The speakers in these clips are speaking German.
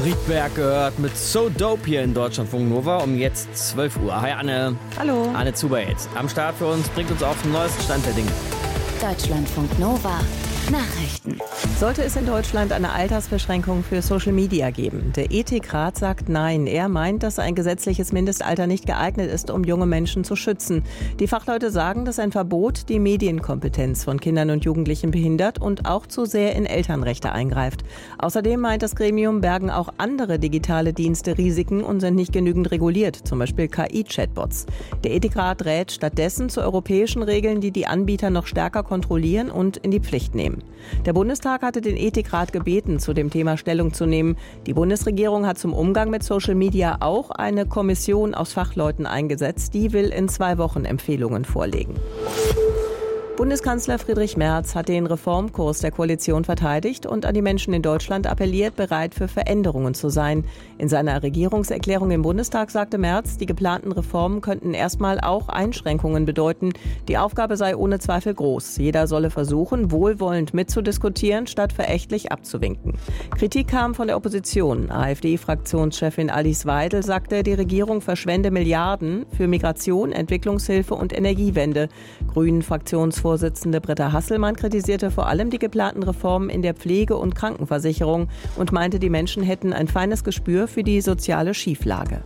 Friedberg gehört mit So Dope hier in Deutschlandfunk Nova um jetzt 12 Uhr. Hi Anne. Hallo. Anne Zuber jetzt. Am Start für uns, bringt uns auf den neuesten Stand der Dinge. Deutschlandfunk Nova. Nachrichten. Sollte es in Deutschland eine Altersbeschränkung für Social Media geben? Der Ethikrat sagt nein. Er meint, dass ein gesetzliches Mindestalter nicht geeignet ist, um junge Menschen zu schützen. Die Fachleute sagen, dass ein Verbot die Medienkompetenz von Kindern und Jugendlichen behindert und auch zu sehr in Elternrechte eingreift. Außerdem meint das Gremium, bergen auch andere digitale Dienste Risiken und sind nicht genügend reguliert, zum Beispiel KI-Chatbots. Der Ethikrat rät stattdessen zu europäischen Regeln, die die Anbieter noch stärker kontrollieren und in die Pflicht nehmen. Der Bundestag hatte den Ethikrat gebeten, zu dem Thema Stellung zu nehmen. Die Bundesregierung hat zum Umgang mit Social Media auch eine Kommission aus Fachleuten eingesetzt. Die will in 2 Wochen Empfehlungen vorlegen. Bundeskanzler Friedrich Merz hat den Reformkurs der Koalition verteidigt und an die Menschen in Deutschland appelliert, bereit für Veränderungen zu sein. In seiner Regierungserklärung im Bundestag sagte Merz, die geplanten Reformen könnten erstmal auch Einschränkungen bedeuten. Die Aufgabe sei ohne Zweifel groß. Jeder solle versuchen, wohlwollend mitzudiskutieren, statt verächtlich abzuwinken. Kritik kam von der Opposition. AfD-Fraktionschefin Alice Weidel sagte, die Regierung verschwende Milliarden für Migration, Entwicklungshilfe und Energiewende. Grünen-Fraktionsvorsitzende Britta Hasselmann kritisierte vor allem die geplanten Reformen in der Pflege- und Krankenversicherung und meinte, die Menschen hätten ein feines Gespür für die soziale Schieflage.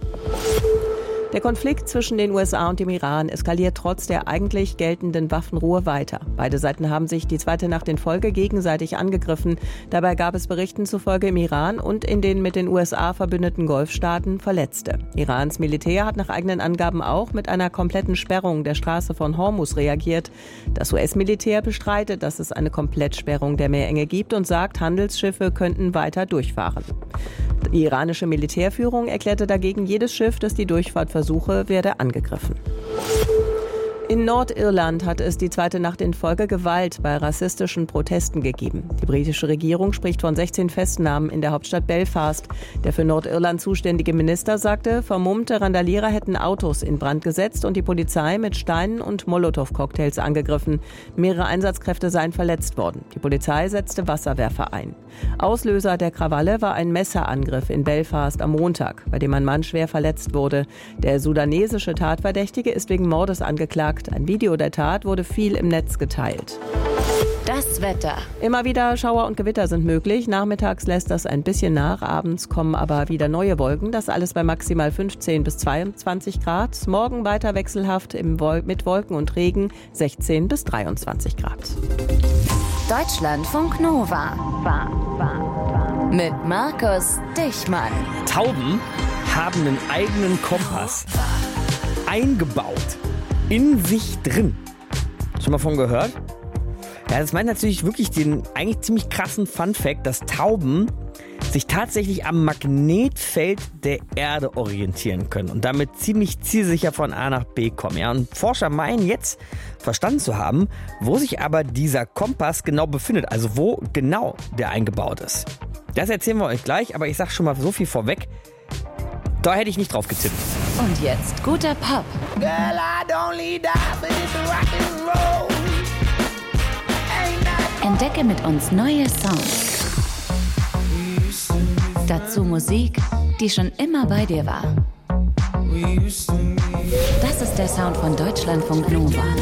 Der Konflikt zwischen den USA und dem Iran eskaliert trotz der eigentlich geltenden Waffenruhe weiter. Beide Seiten haben sich die zweite Nacht in Folge gegenseitig angegriffen. Dabei gab es Berichten zufolge im Iran und in den mit den USA verbündeten Golfstaaten Verletzte. Irans Militär hat nach eigenen Angaben auch mit einer kompletten Sperrung der Straße von Hormuz reagiert. Das US-Militär bestreitet, dass es eine Komplettsperrung der Meerenge gibt und sagt, Handelsschiffe könnten weiter durchfahren. Die iranische Militärführung erklärte dagegen, jedes Schiff, das die Durchfahrt versuche, werde angegriffen. In Nordirland hat es die zweite Nacht in Folge Gewalt bei rassistischen Protesten gegeben. Die britische Regierung spricht von 16 Festnahmen in der Hauptstadt Belfast. Der für Nordirland zuständige Minister sagte, vermummte Randalierer hätten Autos in Brand gesetzt und die Polizei mit Steinen und Molotow-Cocktails angegriffen. Mehrere Einsatzkräfte seien verletzt worden. Die Polizei setzte Wasserwerfer ein. Auslöser der Krawalle war ein Messerangriff in Belfast am Montag, bei dem ein Mann schwer verletzt wurde. Der sudanesische Tatverdächtige ist wegen Mordes angeklagt. Ein Video der Tat wurde viel im Netz geteilt. Das Wetter. Immer wieder Schauer und Gewitter sind möglich. Nachmittags lässt das ein bisschen nach. Abends kommen aber wieder neue Wolken. Das alles bei maximal 15 bis 22 Grad. Morgen weiter wechselhaft mit Wolken und Regen 16 bis 23 Grad. Deutschlandfunk Nova. Mit Markus Dichmann. Tauben haben einen eigenen Kompass eingebaut. In sich drin. Schon mal von gehört? Ja, das meint natürlich wirklich den eigentlich ziemlich krassen Funfact, dass Tauben sich tatsächlich am Magnetfeld der Erde orientieren können und damit ziemlich zielsicher von A nach B kommen. Ja, und Forscher meinen jetzt verstanden zu haben, wo sich aber dieser Kompass genau befindet, also wo genau der eingebaut ist. Das erzählen wir euch gleich, aber ich sag schon mal so viel vorweg, da hätte ich nicht drauf getippt. Und jetzt guter Pop. Girl, I don't need that, but it's rock and roll. Entdecke mit uns neue Songs. Dazu Musik, die schon immer bei dir war. Das ist der Sound von Deutschlandfunk Nova.